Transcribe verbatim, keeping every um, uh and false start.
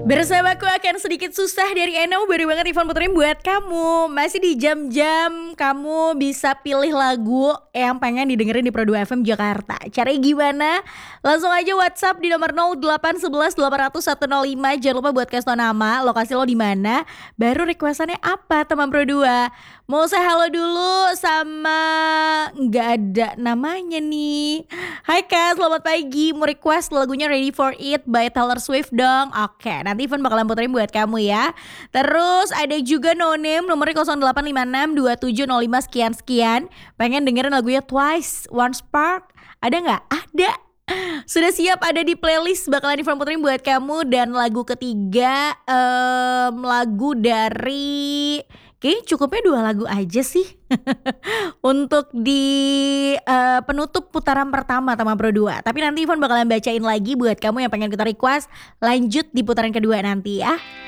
Bersamaku akan sedikit susah dari Eno. Baru banget Ivan puterin buat kamu. Masih di jam-jam kamu bisa pilih lagu yang pengen didengerin di Pro dua F M Jakarta. Caranya gimana? Langsung aja WhatsApp di nomor nol delapan satu satu delapan nol nol satu nol lima. Jangan lupa buat kasih tau nama, lokasi lo di mana, baru requestannya apa teman Pro dua. Mau saya halo dulu sama nggak ada namanya nih. Hai Kak, selamat pagi. Mau request lagunya Ready for It by Taylor Swift dong. Oke, nanti Ivan bakalan puterin buat kamu ya. Terus ada juga No Name nomornya nol delapan lima enam dua tujuh nol lima sekian-sekian. Pengen dengerin lagunya Twice, One Spark. Ada nggak? Ada. Sudah siap ada di playlist bakalan Ivan puterin buat kamu. Dan lagu ketiga um, lagu dari... Kayaknya cukupnya dua lagu aja sih untuk di uh, penutup putaran pertama Tama Pro dua. Tapi nanti Ivan bakalan bacain lagi buat kamu yang pengen kita request lanjut di putaran kedua nanti ya.